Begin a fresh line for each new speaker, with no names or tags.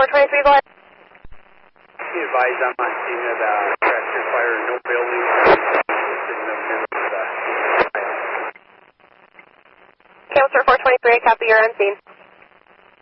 423, go ahead.
Be advised I'm on scene of the tractor fire, no building.
Cancer 423, copy, you're on scene.